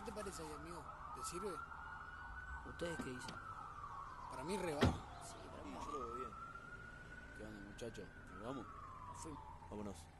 ¿Qué te parece ahí, amigo? ¿Te sirve? ¿Ustedes qué dicen? Para mí re va. Sí, para Sí, mí yo lo veo bien. ¿Qué onda, muchachos? ¿Nos vamos? nos fuimos. Vámonos.